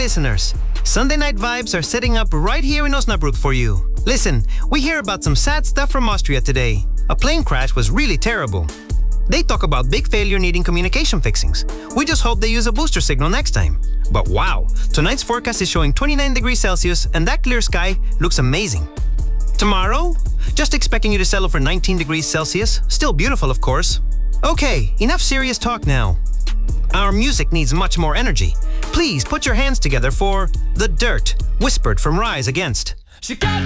listeners. Sunday Night Vibes are setting up right here in Osnabrück for you. Listen, we hear about some sad stuff from Austria today. A plane crash was really terrible. They talk about big failure needing communication fixings. We just hope they use a booster signal next time. But wow, tonight's forecast is showing 29 degrees Celsius and that clear sky looks amazing. Tomorrow? Just expecting you to settle for 19 degrees Celsius. Still beautiful, of course. Okay, enough serious talk now. Our music needs much more energy. Please put your hands together for The Dirt, whispered from Rise Against. She got